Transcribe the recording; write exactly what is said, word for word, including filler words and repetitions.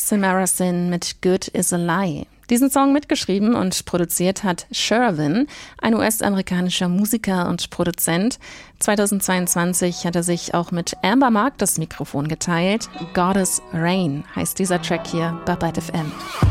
Samara Sin mit Good is a Lie. Diesen Song mitgeschrieben und produziert hat Shervin, ein U S-amerikanischer Musiker und Produzent. zweitausendzweiundzwanzig hat er sich auch mit Amber Mark das Mikrofon geteilt. Goddess Rain heißt dieser Track hier bei Byte F M.